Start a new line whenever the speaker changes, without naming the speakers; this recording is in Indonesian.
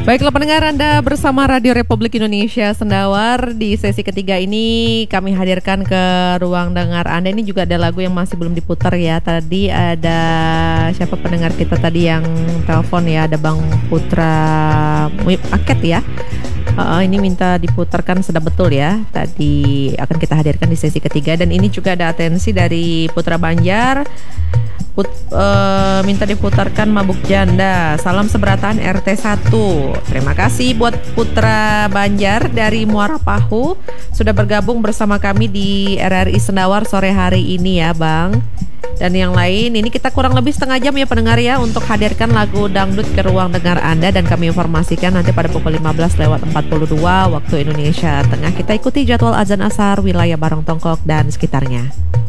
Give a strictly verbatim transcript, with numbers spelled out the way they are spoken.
Baiklah pendengar, Anda bersama Radio Republik Indonesia Sendawar. Di sesi ketiga ini kami hadirkan ke ruang dengar Anda. Ini juga ada lagu yang masih belum diputar ya. Tadi ada siapa pendengar kita tadi yang telepon ya, ada Bang Putra Muib Aket ya. Uh, ini minta diputarkan sedap betul ya. Tadi akan kita hadirkan di sesi ketiga. Dan ini juga ada atensi dari Putra Banjar. Put, uh, minta diputarkan Mabuk Janda, Salam Seberatan R T satu. Terima kasih buat Putra Banjar dari Muara Pahu sudah bergabung bersama kami di R R I Sendawar sore hari ini ya Bang. Dan yang lain, ini kita kurang lebih setengah jam ya pendengar ya untuk hadirkan lagu dangdut ke ruang dengar Anda. Dan kami informasikan nanti pada pukul lima belas lewat empat puluh dua waktu Indonesia Tengah. Kita ikuti jadwal azan asar wilayah Barong Tongkok dan sekitarnya.